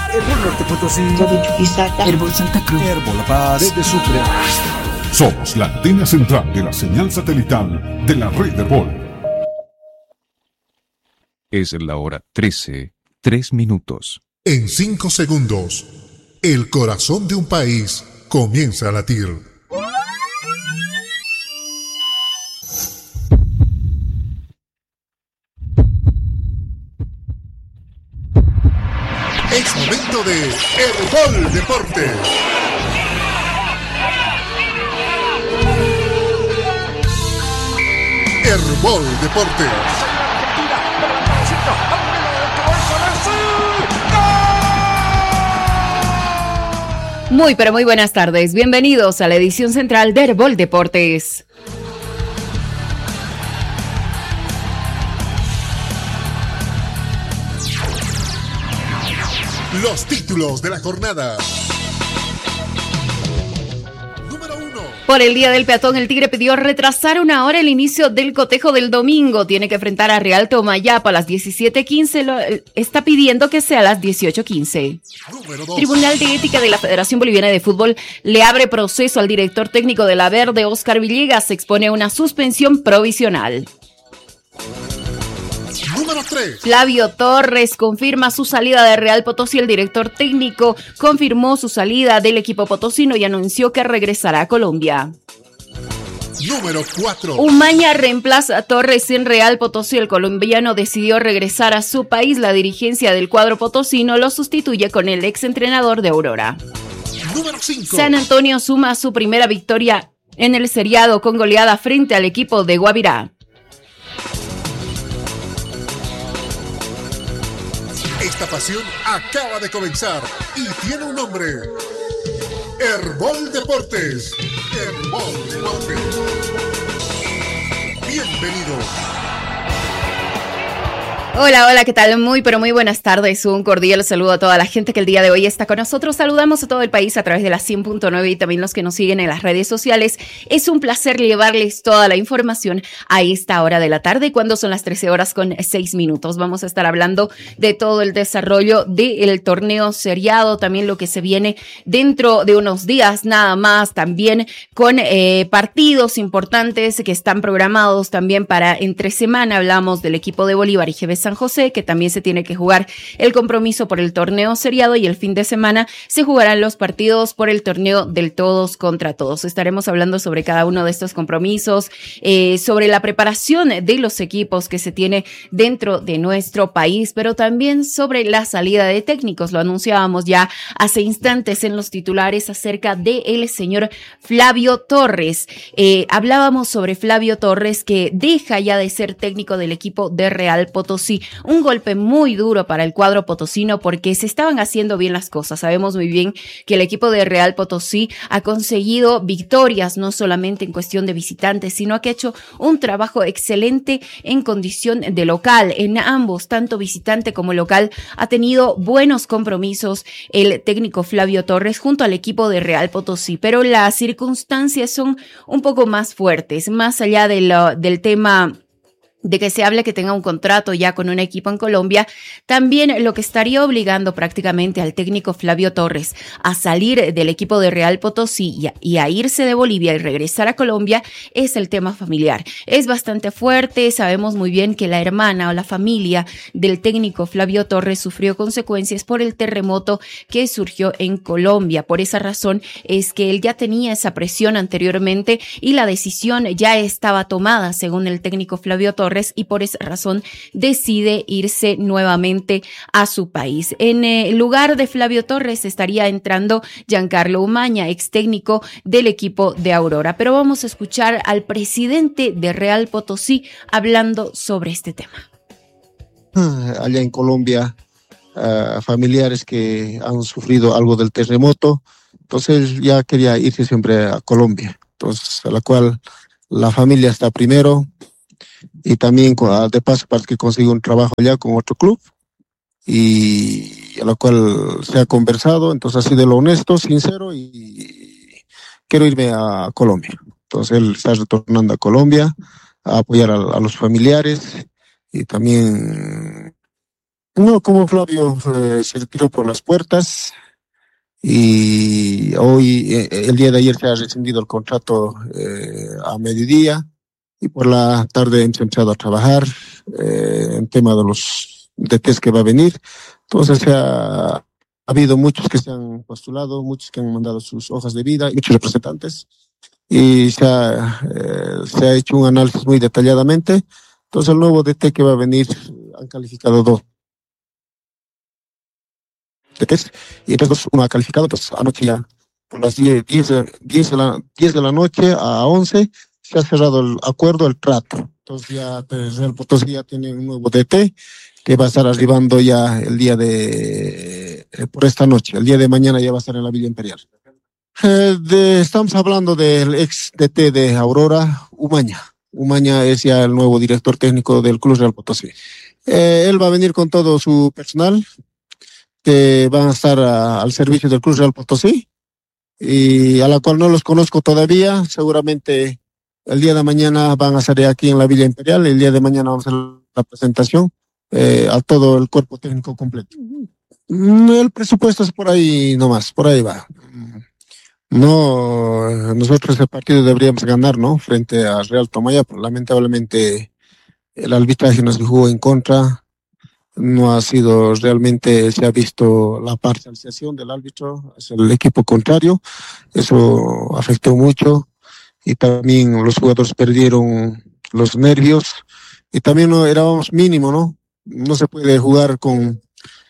Herbol Norte Potosí, Herbol Santa Cruz, Herbol La Paz, desde Sucre. Somos la antena central de la señal satelital de la red Herbol. Es la hora 13, 3 minutos. En 5 segundos, el corazón de un país comienza a latir. Es momento de Herbol Deportes. Herbol Deportes. Muy, pero muy buenas tardes. Bienvenidos a la edición central de Herbol Deportes. Los títulos de la jornada. Número 1. Por el Día del Peatón, el Tigre pidió retrasar 1 hora el inicio del cotejo del domingo. Tiene que enfrentar a Real Tomayapo a las 17:15. Está pidiendo que sea a las 18:15. Tribunal de Ética de la Federación Boliviana de Fútbol le abre proceso al director técnico de la Verde, Oscar Villegas. Se expone a una suspensión provisional. Número 3. Flavio Torres confirma su salida de Real Potosí. El director técnico confirmó su salida del equipo potosino y anunció que regresará a Colombia. Número 4. Umaña reemplaza a Torres en Real Potosí. El colombiano decidió regresar a su país. La dirigencia del cuadro potosino lo sustituye con el exentrenador de Aurora. Número 5. San Antonio suma su primera victoria en el seriado con goleada frente al equipo de Guavirá. Esta pasión acaba de comenzar y tiene un nombre. Herbol Deportes. Herbol Deportes. Bienvenido. Hola, ¿qué tal? Muy, pero muy buenas tardes. Un cordial saludo a toda la gente que el día de hoy está con nosotros. Saludamos a todo el país a través de la 100.9 y también los que nos siguen en las redes sociales. Es un placer llevarles toda la información a esta hora de la tarde, cuando son las 13:06. Vamos a estar hablando de todo el desarrollo del torneo seriado, también lo que se viene dentro de unos días nada más, también con partidos importantes que están programados también para entre semana. Hablamos del equipo de Bolívar y GB San José, que también se tiene que jugar el compromiso por el torneo seriado, y el fin de semana se jugarán los partidos por el torneo del todos contra todos. Estaremos hablando sobre cada uno de estos compromisos, sobre la preparación de los equipos que se tiene dentro de nuestro país, pero también sobre la salida de técnicos. Lo anunciábamos ya hace instantes en los titulares acerca de el señor Flavio Torres. Hablábamos sobre Flavio Torres, que deja ya de ser técnico del equipo de Real Potosí. Un golpe muy duro para el cuadro potosino, porque se estaban haciendo bien las cosas. Sabemos muy bien que el equipo de Real Potosí ha conseguido victorias, no solamente en cuestión de visitantes, sino que ha hecho un trabajo excelente en condición de local. En ambos, tanto visitante como local, ha tenido buenos compromisos el técnico Flavio Torres junto al equipo de Real Potosí, pero las circunstancias son un poco más fuertes, más allá del tema de que se hable que tenga un contrato ya con un equipo en Colombia. También lo que estaría obligando prácticamente al técnico Flavio Torres a salir del equipo de Real Potosí y a irse de Bolivia y regresar a Colombia es el tema familiar. Es bastante fuerte. Sabemos muy bien que la hermana o la familia del técnico Flavio Torres sufrió consecuencias por el terremoto que surgió en Colombia. Por esa razón es que él ya tenía esa presión anteriormente y la decisión ya estaba tomada, según el técnico Flavio Torres, y por esa razón decide irse nuevamente a su país. En lugar de Flavio Torres estaría entrando Giancarlo Umaña, ex técnico del equipo de Aurora. Pero vamos a escuchar al presidente de Real Potosí hablando sobre este tema. Allá en Colombia, familiares que han sufrido algo del terremoto, entonces ya quería irse siempre a Colombia, entonces a la cual la familia está primero, y también de paso para que consiga un trabajo allá con otro club, y a la cual se ha conversado. Entonces ha sido lo honesto, sincero, y quiero irme a Colombia. Entonces él está retornando a Colombia a apoyar a los familiares, y también No, como Flavio se retiró por las puertas y hoy, el día de ayer se ha rescindido el contrato a mediodía y por la tarde hemos empezado a trabajar en tema de los DTs que va a venir. Entonces ha habido muchos que se han postulado, muchos que han mandado sus hojas de vida, muchos representantes y se ha hecho un análisis muy detalladamente. Entonces el nuevo DT que va a venir han calificado dos DTs y estos dos, uno ha calificado, pues anoche ya por las 10 de la noche a 11 se ha cerrado el acuerdo, el trato. Entonces ya Real Potosí ya tiene un nuevo DT que va a estar arribando ya el día por esta noche. El día de mañana ya va a estar en la Villa Imperial. Estamos hablando del ex DT de Aurora, Umaña. Umaña es ya el nuevo director técnico del Club Real Potosí. Él va a venir con todo su personal que van a estar al servicio del Club Real Potosí y a la cual no los conozco todavía. Seguramente el día de mañana van a estar aquí en la Villa Imperial. El día de mañana vamos a hacer la presentación a todo el cuerpo técnico completo. El presupuesto es por ahí nomás, por ahí va. No, nosotros el partido deberíamos ganar, ¿no? Frente a Real Tomaya, pero lamentablemente el arbitraje nos jugó en contra. No ha sido realmente, se ha visto la parcialización del árbitro, es el equipo contrario. Eso afectó mucho y también los jugadores perdieron los nervios y también no éramos mínimo, ¿no? No se puede jugar con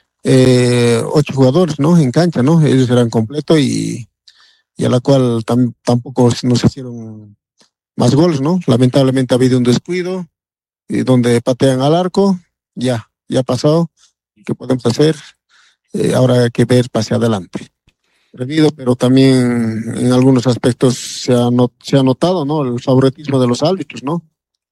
8 jugadores, ¿no? En cancha, ¿no? Ellos eran completos y a la cual tampoco nos hicieron más goles, ¿no? Lamentablemente ha habido un descuido y donde patean al arco, ya pasó. ¿Qué podemos hacer? Ahora hay que ver hacia adelante. Prevido, pero también en algunos aspectos se ha notado, ¿no? El favoritismo de los árbitros, ¿no?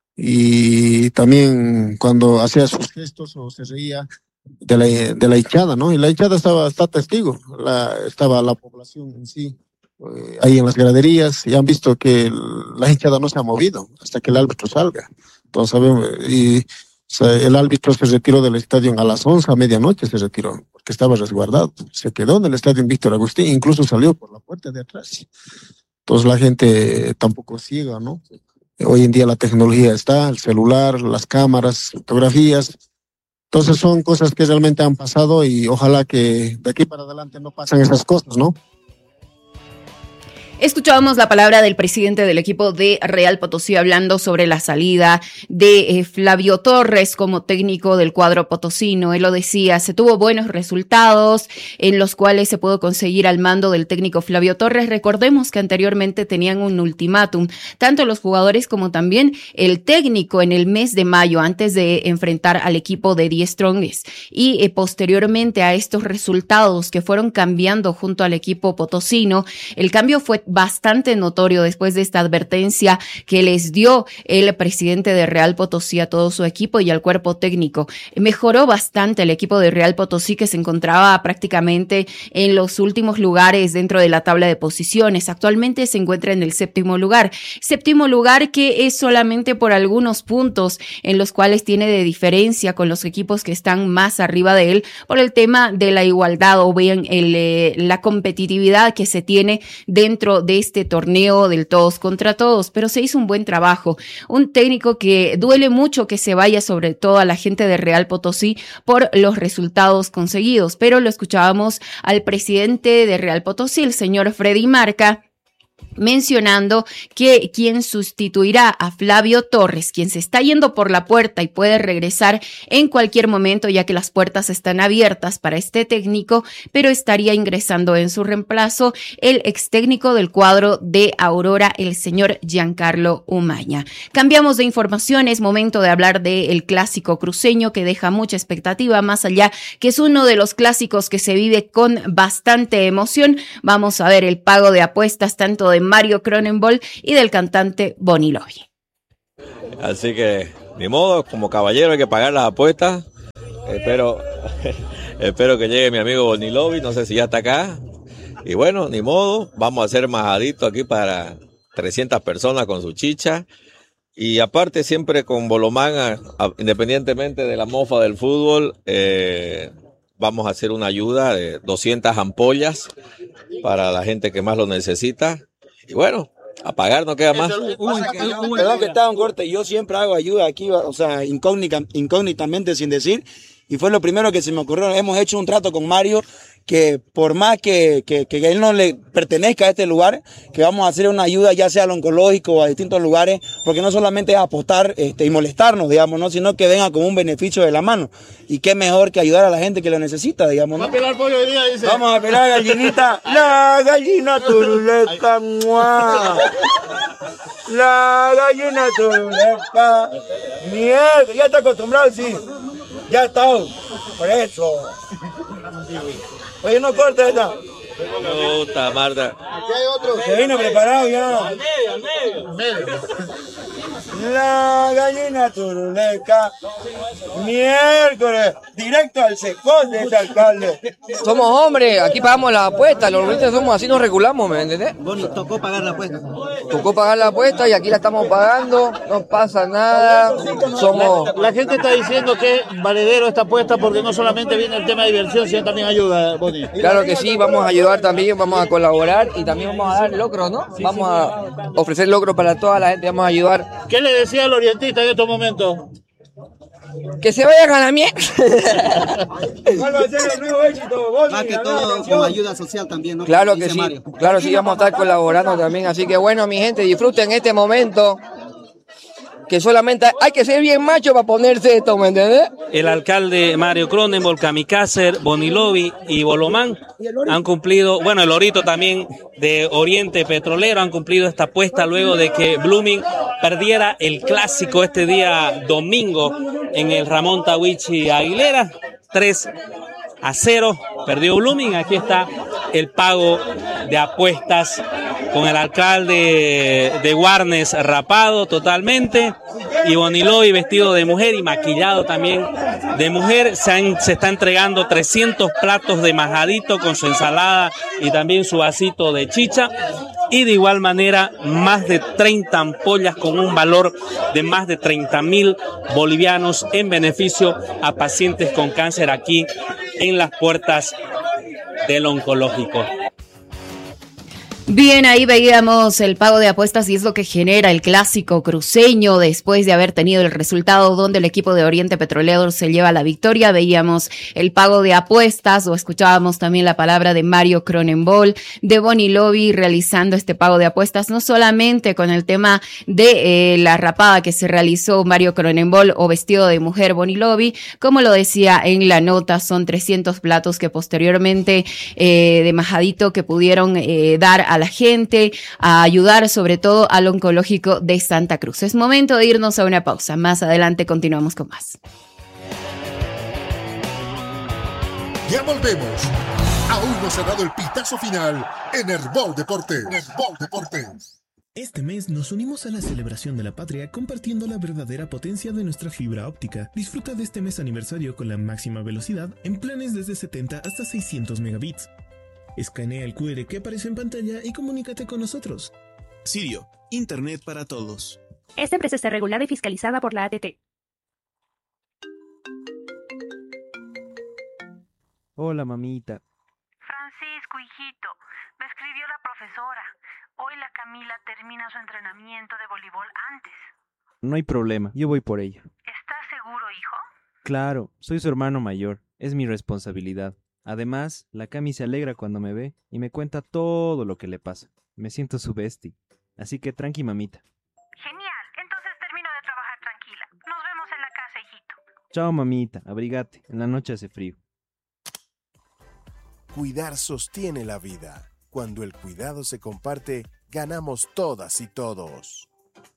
Y también cuando hacía sus gestos o se reía de la hinchada, ¿no? Y la hinchada está testigo, estaba la población en sí ahí en las graderías y han visto que la hinchada no se ha movido hasta que el árbitro salga. Entonces sabemos, y o sea, el árbitro se retiró del estadio a las 11 a medianoche, se retiró porque estaba resguardado. Se quedó en el estadio en Víctor Agustín, incluso salió por la puerta de atrás. Entonces la gente tampoco ciega, ¿no? Hoy en día la tecnología está, el celular, las cámaras, fotografías. Entonces son cosas que realmente han pasado y ojalá que de aquí para adelante no pasen esas cosas, ¿no? Escuchábamos la palabra del presidente del equipo de Real Potosí hablando sobre la salida de Flavio Torres como técnico del cuadro potosino. Él lo decía, se tuvo buenos resultados en los cuales se pudo conseguir al mando del técnico Flavio Torres. Recordemos que anteriormente tenían un ultimátum, tanto los jugadores como también el técnico en el mes de mayo antes de enfrentar al equipo de Die Strongest. Y posteriormente a estos resultados que fueron cambiando junto al equipo potosino, el cambio fue bastante notorio después de esta advertencia que les dio el presidente de Real Potosí a todo su equipo y al cuerpo técnico. Mejoró bastante el equipo de Real Potosí, que se encontraba prácticamente en los últimos lugares dentro de la tabla de posiciones. Actualmente se encuentra en el séptimo lugar que es solamente por algunos puntos en los cuales tiene de diferencia con los equipos que están más arriba de él por el tema de la igualdad o bien la competitividad que se tiene dentro de este torneo del todos contra todos, pero se hizo un buen trabajo. Un técnico que duele mucho que se vaya, sobre todo a la gente de Real Potosí, por los resultados conseguidos, pero lo escuchábamos al presidente de Real Potosí, el señor Freddy Marca, mencionando que quien sustituirá a Flavio Torres, quien se está yendo por la puerta y puede regresar en cualquier momento, ya que las puertas están abiertas para este técnico, pero estaría ingresando en su reemplazo el ex técnico del cuadro de Aurora, el señor Giancarlo Umaña. Cambiamos de información, es momento de hablar del clásico cruceño, que deja mucha expectativa, más allá que es uno de los clásicos que se vive con bastante emoción. Vamos a ver el pago de apuestas tanto de Mario Cronenbold y del cantante Bonnie Lobby. Así que, ni modo, como caballero hay que pagar las apuestas. Espero que llegue mi amigo Bonnie Lobby, no sé si ya está acá. Y bueno, ni modo, vamos a hacer majadito aquí para 300 personas con su chicha. Y aparte siempre con Bolomán, independientemente de la mofa del fútbol, vamos a hacer una ayuda de 200 ampollas para la gente que más lo necesita. Y bueno, a pagar no queda más. Perdón que estaba en corte, yo siempre hago ayuda aquí, o sea, incógnitamente sin decir, y fue lo primero que se me ocurrió. Hemos hecho un trato con Mario que por más que él no le pertenezca a este lugar, que vamos a hacer una ayuda ya sea al oncológico o a distintos lugares, porque no solamente es apostar y molestarnos, digamos, ¿no? Sino que venga con un beneficio de la mano. Y qué mejor que ayudar a la gente que lo necesita, digamos, ¿no? ¿Va a pelar pollo hoy día, dice? Vamos a pelar gallinita, la gallina turuleta, ¡mua! La gallina turuleta, mierda, ya está acostumbrado, sí, ya está, por eso. Oye, no corta esta. Puta, Marta. Aquí hay otro. Se vino preparado ya. Al medio. La gallina turuleca. Miércoles. Directo al secón de ese alcalde. Somos hombres, aquí pagamos la apuesta. Los hombres somos así, nos regulamos, ¿me entendés? Bueno, tocó pagar la apuesta. Tocó pagar la apuesta y aquí la estamos pagando. No pasa nada. Somos... La gente está diciendo que es valedero esta apuesta porque no solamente viene el tema de diversión, sino también ayuda, Boni. Claro que sí, vamos a ayudar también, vamos a colaborar y también vamos a dar logros, ¿no? Vamos a ofrecer logros para toda la gente, vamos a ayudar. ¿Qué le decía al orientista en estos momentos? Que se vayan a la mierda. ¿Cuál va a ser el nuevo éxito, Boni? Más que todo con ayuda social también, ¿no? Claro que sí, claro sí, vamos a estar colaborando también. Así que bueno, mi gente, disfruten este momento. Que solamente hay que ser bien macho para ponerse esto, ¿me entiendes? El alcalde Mario Cronenberg, Kamikaze, Bonilovi y Bolomán han cumplido, bueno, el Lorito también de Oriente Petrolero han cumplido esta apuesta luego de que Blooming perdiera el clásico este día domingo en el Ramón Tawichi Aguilera, 3-0, perdió Blooming. Aquí está el pago de apuestas con el alcalde de Warnes rapado totalmente y Bonilovi vestido de mujer y maquillado también de mujer. Se está entregando 300 platos de majadito con su ensalada y también su vasito de chicha, y de igual manera más de 30 ampollas con un valor de más de 30.000 bolivianos en beneficio a pacientes con cáncer aquí en las puertas del oncológico. Bien, ahí veíamos el pago de apuestas y es lo que genera el clásico cruceño después de haber tenido el resultado donde el equipo de Oriente Petrolero se lleva la victoria. Veíamos el pago de apuestas o escuchábamos también la palabra de Mario Cronenberg, de Bonilovi realizando este pago de apuestas, no solamente con el tema de la rapada que se realizó Mario Cronenberg o vestido de mujer Bonilovi, como lo decía en la nota, son 300 platos que posteriormente de majadito que pudieron dar a la gente, a ayudar sobre todo al oncológico de Santa Cruz. Es momento de irnos a una pausa. Más adelante continuamos con más. Ya volvemos. Aún no se ha dado el pitazo final en Herbol Deportes. Este mes nos unimos a la celebración de la patria compartiendo la verdadera potencia de nuestra fibra óptica. Disfruta de este mes aniversario con la máxima velocidad en planes desde 70 hasta 600 megabits. Escanea el QR que aparece en pantalla y comunícate con nosotros. Sirio, Internet para todos. Esta empresa está regulada y fiscalizada por la ATT. Hola, mamita. Francisco, hijito, me escribió la profesora. Hoy la Camila termina su entrenamiento de voleibol antes. No hay problema, yo voy por ella. ¿Estás seguro, hijo? Claro, soy su hermano mayor, es mi responsabilidad. Además, la Cami se alegra cuando me ve y me cuenta todo lo que le pasa. Me siento su bestie. Así que tranqui, mamita. Genial, entonces termino de trabajar tranquila. Nos vemos en la casa, hijito. Chao, mamita, abrigate, en la noche hace frío. Cuidar sostiene la vida. Cuando el cuidado se comparte, ganamos todas y todos.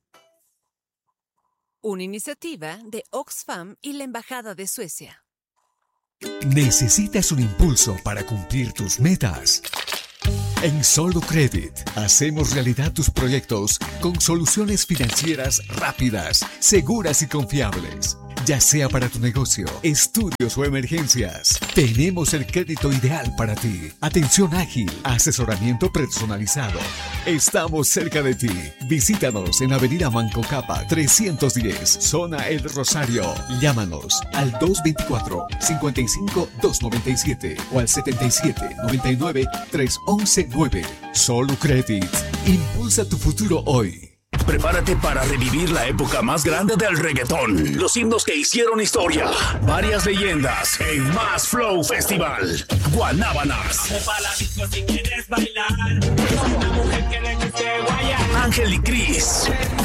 Una iniciativa de Oxfam y la Embajada de Suecia. ¿Necesitas un impulso para cumplir tus metas? En Solo Credit hacemos realidad tus proyectos con soluciones financieras rápidas, seguras y confiables. Ya sea para tu negocio, estudios o emergencias, tenemos el crédito ideal para ti. Atención ágil, asesoramiento personalizado. Estamos cerca de ti. Visítanos en Avenida Manco Capa 310, Zona El Rosario. Llámanos al 224-55-297 o al 77-99-311-9. Solo Credit. Impulsa tu futuro hoy. Prepárate para revivir la época más grande del reggaetón. Los himnos que hicieron historia. Varias leyendas en Más Flow Festival. Guanábanas. Ángel y Cris.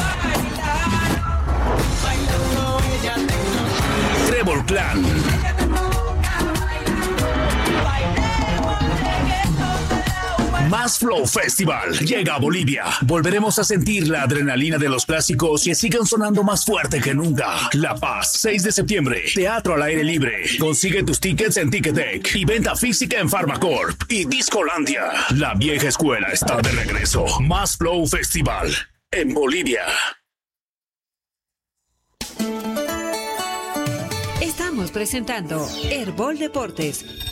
Trevor Clan. Más Flow Festival llega a Bolivia. Volveremos a sentir la adrenalina de los clásicos y sigan sonando más fuerte que nunca. La Paz, 6 de septiembre. Teatro al aire libre. Consigue tus tickets en Ticketek y venta física en Pharmacorp y Discolandia. La vieja escuela está de regreso. Más Flow Festival en Bolivia. Estamos presentando Herbol Deportes